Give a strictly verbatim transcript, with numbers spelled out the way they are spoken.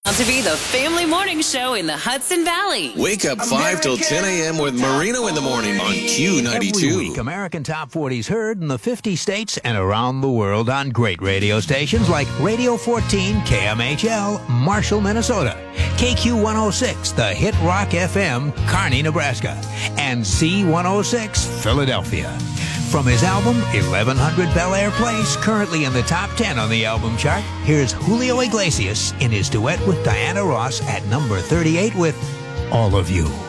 To be the family morning show in the Hudson Valley. Wake up five till ten a.m. with Marino in the morning on Q ninety-two. Every week, American Top forty's heard in the fifty states and around the world on great radio stations like Radio fourteen, K M H L, Marshall, Minnesota, K Q one oh six, the Hit Rock F M, Kearney, Nebraska, and C one oh six, Philadelphia. From his album, eleven hundred Bel Air Place, currently in the top ten on the album chart, here's Julio Iglesias in his duet with Diana Ross at number thirty-eight with All of You.